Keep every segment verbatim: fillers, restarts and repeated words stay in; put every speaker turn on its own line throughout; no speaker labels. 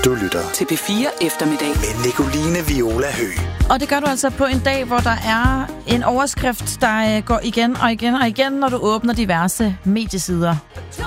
Du lytter
til P fire Eftermiddag
med Nicoline Viola Høgh.
Og det gør du altså på en dag, hvor der er en overskrift, der går igen og igen og igen, når du åbner diverse mediesider.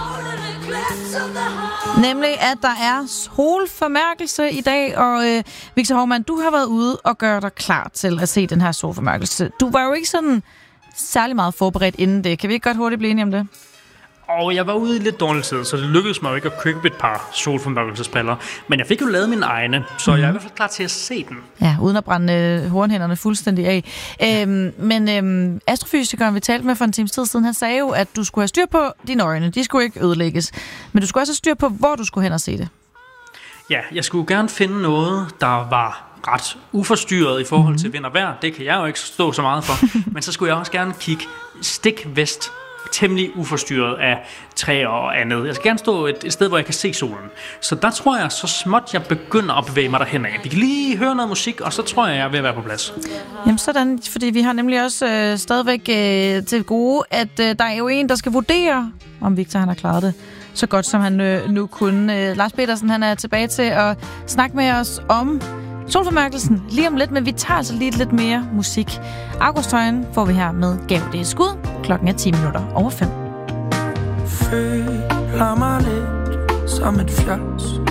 Nemlig, at der er solformørkelse i dag, og øh, Victor Hovmand, du har været ude og gøre dig klar til at se den her solformørkelse. Du var jo ikke sådan særlig meget forberedt inden det. Kan vi ikke godt hurtigt blive enige om det?
Og jeg var ude i lidt dårlig tid, så det lykkedes mig jo ikke at købe et par solformørkelsesbriller. Men jeg fik jo lavet mine egne, så mm-hmm. jeg er i hvert fald klar til at se den.
Ja, uden at brænde øh, hornhænderne fuldstændig af. Øhm, men øhm, astrofysikeren, vi talte med for en times tid siden, han sagde jo, at du skulle have styr på dine øjne. De skulle ikke ødelægges. Men du skulle også have styr på, hvor du skulle hen og se det.
Ja, jeg skulle gerne finde noget, der var ret uforstyrret i forhold mm-hmm. til vind og vejr. Det kan jeg jo ikke stå så meget for. Men så skulle jeg også gerne kigge stik vest, temmelig uforstyrret af træer og andet. Jeg skal gerne stå et, et sted, hvor jeg kan se solen. Så der tror jeg så småt, jeg begynder at bevæge mig derhen af. Vi kan lige høre noget musik, og så tror jeg, jeg er ved at være på plads.
Jamen sådan, fordi vi har nemlig også øh, stadigvæk øh, til gode, at øh, der er jo en, der skal vurdere, om Victor han har klaret det så godt, som han øh, nu kunne. Øh, Lars Petersen, han er tilbage til at snakke med os om solformørkelsen lige om lidt, men vi tager altså lige lidt mere musik. August Højen får vi her med Gav det et skud. Klokken er ti minutter over fem.
Føler mig lidt som et fjors.